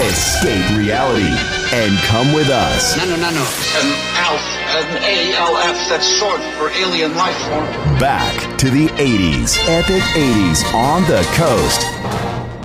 Escape reality and come with us. No. ALF, that's short for alien life form. Back to the 80s. Epic 80s on the coast.